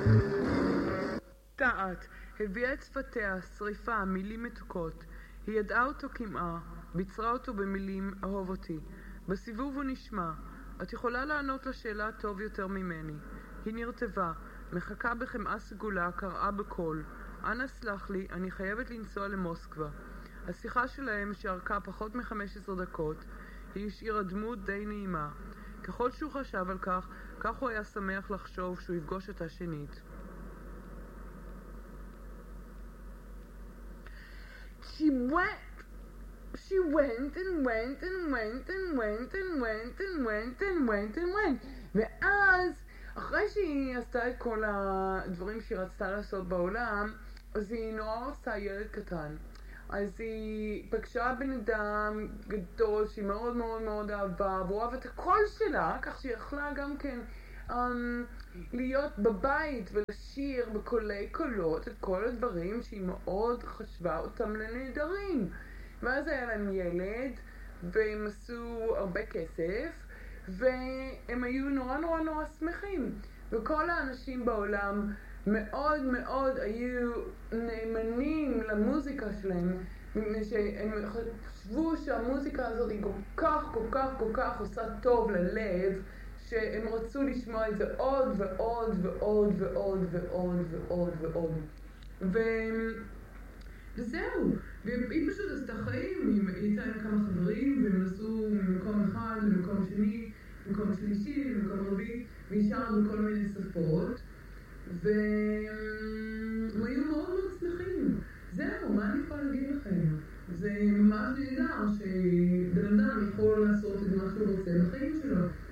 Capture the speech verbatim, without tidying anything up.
טעת, הביאה את שפתיה, שריפה, מילים מתוקות. היא ידעה אותו כמעה, ביצרה אותו במילים אהוב אותי. בסיבוב הוא נשמע, את יכולה לענות לשאלה טוב יותר ממני. היא נרטבה, מחכה בחמאה סגולה, קראה בקול. אנא סלח לי, אני חייבת לנסוע למוסקבה. השיחה שלהם שערכה פחות מ-חמש עשרה דקות, היא השאירה דמות די נעימה. ככל שהוא חשב על כך, כך הוא היה שמח לחשוב שהוא יפגוש אותה שנית. She went, she went and went and went and went and went and went and went and went. ואז, אחרי שהיא עשתה את כל הדברים שהיא רצתה לעשות בעולם, אז היא נורא רצתה ילד קטן. אז היא פגשה בן אדם גדול שהיא מאוד מאוד מאוד אהבה, והוא אהב את הקול שלה, כך שהיא יכלה גם כן um, להיות בבית ולשיר בקולי קולות את כל הדברים שהיא מאוד חשבה אותם לנהדרים. ואז היה להם ילד, והם עשו הרבה כסף, והם היו נורא נורא נורא שמחים. וכל האנשים בעולם מאוד מאוד היו נאמנים למוזיקה שלהם, מפני שהם חשבו שהמוזיקה הזאת היא כל כך כל כך כל כך עושה טוב ללב, שהם רצו לשמוע את זה עוד ועוד ועוד ועוד ועוד ועוד ועוד. ו... וזהו, והיא פשוט עשתה חיים, היא הייתה עם כמה חברים, והם נסעו ממקום אחד למקום שני, ממקום שלישי, למקום רביעי, והיא שרה בכל מיני שפות, והם היו מאוד מאוד שמחים. זהו, מה אני יכולה להגיד לכם? זה ממש נהדר שבן אדם יכול לעשות את מה שהוא רוצה בחיים שלו.